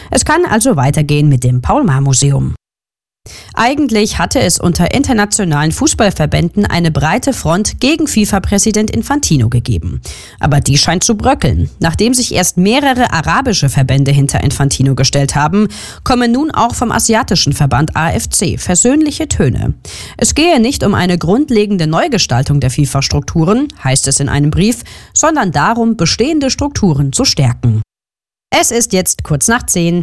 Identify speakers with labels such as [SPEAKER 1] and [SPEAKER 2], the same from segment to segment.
[SPEAKER 1] Es kann also weitergehen mit dem Paul-Maar-Museum. Eigentlich hatte es unter internationalen Fußballverbänden eine breite Front gegen FIFA-Präsident Infantino gegeben. Aber die scheint zu bröckeln. Nachdem sich erst mehrere arabische Verbände hinter Infantino gestellt haben, kommen nun auch vom asiatischen Verband AFC versöhnliche Töne. Es gehe nicht um eine grundlegende Neugestaltung der FIFA-Strukturen, heißt es in einem Brief, sondern darum, bestehende Strukturen zu stärken. Es ist jetzt kurz nach 10.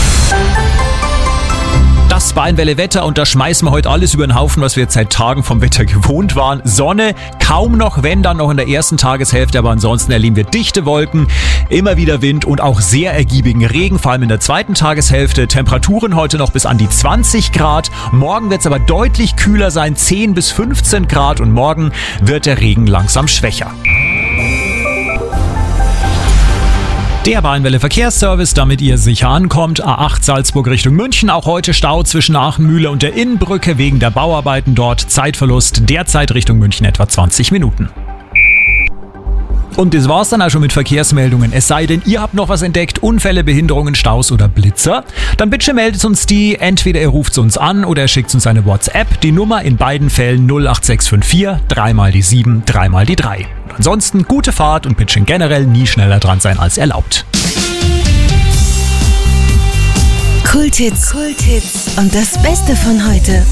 [SPEAKER 2] Das Bayernwelle-Wetter, und da schmeißen wir heute alles über den Haufen, was wir jetzt seit Tagen vom Wetter gewohnt waren. Sonne, kaum noch, wenn dann noch in der ersten Tageshälfte, aber ansonsten erleben wir dichte Wolken, immer wieder Wind und auch sehr ergiebigen Regen, vor allem in der zweiten Tageshälfte. Temperaturen heute noch bis an die 20 Grad, morgen wird es aber deutlich kühler sein, 10 bis 15 Grad, und morgen wird der Regen langsam schwächer. Der Bayernwelle Verkehrsservice, damit ihr sicher ankommt. A8 Salzburg Richtung München. Auch heute Stau zwischen Aachenmühle und der Innbrücke wegen der Bauarbeiten dort. Zeitverlust derzeit Richtung München etwa 20 Minuten. Und das war's dann auch schon mit Verkehrsmeldungen. Es sei denn, ihr habt noch was entdeckt, Unfälle, Behinderungen, Staus oder Blitzer. Dann bitte meldet uns die. Entweder ihr ruft uns an oder ihr schickt uns eine WhatsApp. Die Nummer in beiden Fällen 08654 3 mal die 7 3 mal die 3. Und ansonsten gute Fahrt und bitte generell nie schneller dran sein als erlaubt.
[SPEAKER 3] Kulthits und das Beste von heute.